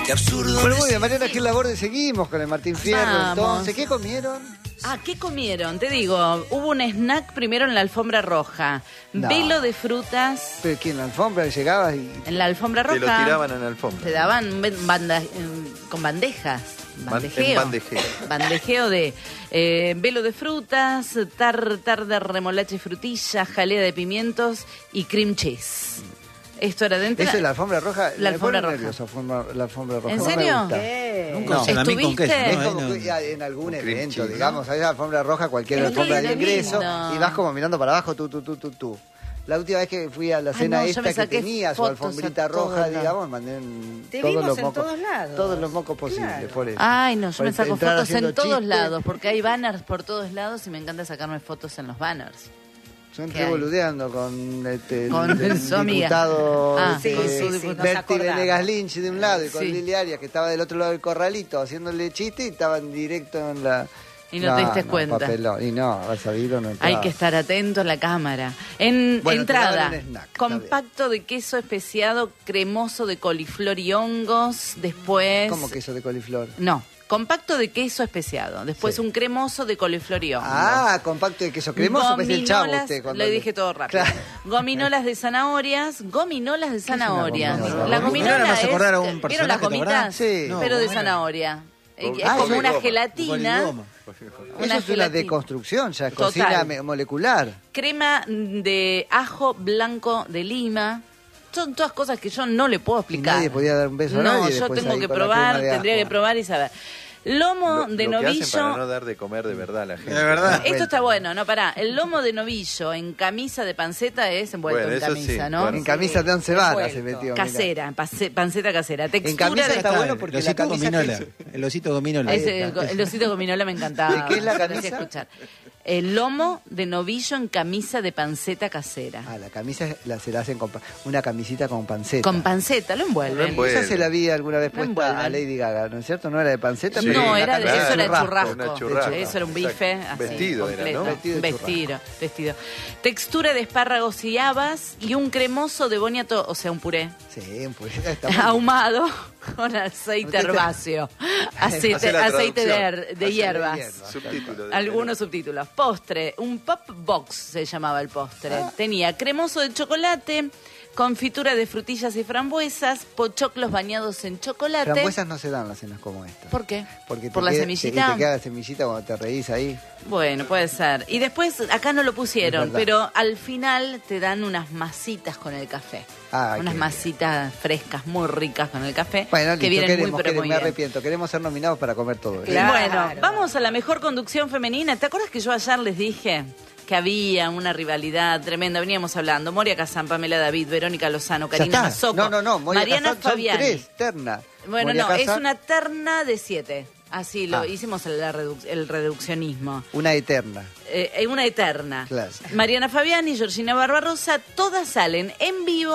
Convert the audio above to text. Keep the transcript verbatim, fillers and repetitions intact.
Qué absurdo. Bueno, muy bien, Mariana Gil Laborde, seguimos con el Martín Fierro. Vamos. Entonces, ¿qué comieron? Ah, ¿qué comieron? Te digo, hubo un snack primero en la alfombra roja. No. Velo de frutas Pero aquí en la alfombra llegabas y... en la alfombra roja. Te lo tiraban en la alfombra. Te daban banda- con bandejas. Bandejeo. En bandejeo. Bandejeo de eh, velo de frutas, tartar de remolacha y frutilla, jalea de pimientos y cream cheese. Esto era dentro. ¿Eso es la alfombra roja? La Me alfombra pone roja. nervioso, alfombra- la alfombra roja. ¿En No me serio? gusta. ¿Qué? Nunca No. un salamín con queso. ¿Estuviste? ¿no? Es Ahí como no. que ya en algún Cream evento, cheese, digamos, hay la alfombra roja, cualquier Es alfombra de lindo, ingreso, lindo. y vas como mirando para abajo, tú, tú, tú, tú, tú. La última vez que fui a la Ay, cena no, yo esta me que saqué tenía su fotos alfombrita a todos roja, lados. digamos, mandé en Te todos vimos los en mocos, todos lados. todos los mocos posibles, Claro. por eso. Ay, no, yo Por me saco entrar fotos haciendo en todos chistes. lados, porque hay banners por todos lados y me encanta sacarme fotos en los banners. Yo ¿Qué entré hay? boludeando con, este, Con el su amiga. diputado Ah, sí, este, sí, sí, nos Berti acordamos. Venegas Lynch de un lado y con Sí. Lili Arias, que estaba del otro lado del corralito haciéndole chiste y estaban directo en la... Y no te diste no, cuenta. papelón. Y no, haber sabido no entraba. Hay que estar atento a la cámara. En Bueno, te entrada, daban un snack, está compacto de queso especiado cremoso de coliflor y hongos. Después... ¿Cómo queso de coliflor? No, compacto de queso especiado. Después Sí. un cremoso de coliflor y hongos. Ah, compacto de queso cremoso, parece el chavo Gominolas, usted. cuando le dije todo rápido. Claro. Gominolas de zanahorias, gominolas de es una zanahoria. gominola? La Gominola gominola me hace es, acordar a un ¿vieron personaje, las ¿te acordás? gomitas? Sí. No, pero de gominola. zanahoria. Es Ah, como sí. una Goma. gelatina. Goma. Eso Una es una gelatina. deconstrucción, ya es Total. cocina me- molecular. Crema de ajo blanco de Lima. Son todas cosas que yo no le puedo Y explicar. nadie podía dar un beso a No, nadie yo después tengo ahí que con la probar, crema de tendría ajo. que probar y saber. Lomo Lo, de lo que hacen para novillo. no dar de comer de verdad a la gente. De verdad. Esto está bueno, no, pará. El lomo de novillo en camisa de panceta es envuelto Bueno, en eso camisa, sí, ¿no? bueno. En camisa de once varas se Envuelto. metió. mira. Casera, pase- panceta casera. Textura En camisa de... está bueno porque el la osito camisa gominola. que El osito gominola. Ahí Ese, está. el osito gominola me encantaba. ¿De qué es la me parecía camisa? escuchar. El lomo de novillo en camisa de panceta casera. Ah, la camisa la, se la hacen con pa- una camisita con panceta. Con panceta, lo envuelven. Lo envuelven. Esa se la vi alguna vez Lo puesta a envuelven. Lady Gaga, ¿no es cierto? No era de panceta, Sí. pero No, una era de, camisa eso de era churrasco. Una churrasco. Eso era un bife así, Vestido era, completo. ¿no? Vestido de Vestido, vestido. Textura de espárragos y habas y un cremoso de boniato, o sea, un puré Sí, pues está muy bien. ahumado con aceite Usted te- herbáceo, aceite, Hace la aceite de, traducción. her- de Aceite de hierbas. hierba. Subtítulo. de- Algunos subtítulos. Postre, un pop box se llamaba el postre. Ah. Tenía cremoso de chocolate, confitura de frutillas y frambuesas, pochoclos bañados en chocolate. Frambuesas no se dan las cenas como esta. ¿Por qué? Porque ¿Por te la queda- semillita? te- Y te queda la semillita cuando te reís ahí. Bueno, puede ser. Y después, acá no lo pusieron, Es verdad. pero al final te dan unas masitas con el café. Ah, unas qué masitas frescas, muy ricas con el café, Bueno, que listo, vienen queremos, muy, pero queremos, muy me bien. arrepiento. Queremos ser nominados para comer todo. ¿eh? Claro. Bueno, vamos a la mejor conducción femenina. ¿Te acuerdas que yo ayer les dije que había una rivalidad tremenda? Veníamos hablando. Moria Kazan, Pamela David, Verónica Lozano, Ya Karina está. Mazzocco, No, no, no. Moria Mariana Kazan son Fabiani. tres, terna. Bueno, Moria no, es Kazan, una terna de siete. Así lo Ah. hicimos el, la reduc- el reduccionismo. Una eterna. Eh, una eterna. Claro. Mariana Fabiani, Georgina Barbarosa, todas salen en vivo.